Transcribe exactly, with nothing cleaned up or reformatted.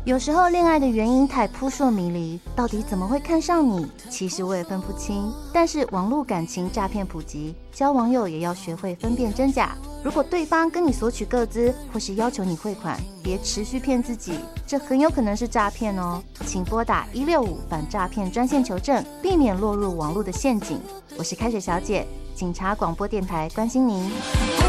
有时候恋爱的原因太扑朔迷离，到底怎么会看上你？其实我也分不清。但是网络感情诈骗普及，交网友也要学会分辨真假。如果对方跟你索取个资，或是要求你汇款，别持续骗自己，这很有可能是诈骗哦。请拨打一六五反诈骗专线求证，避免落入网络的陷阱。我是开水小姐，警察广播电台关心您。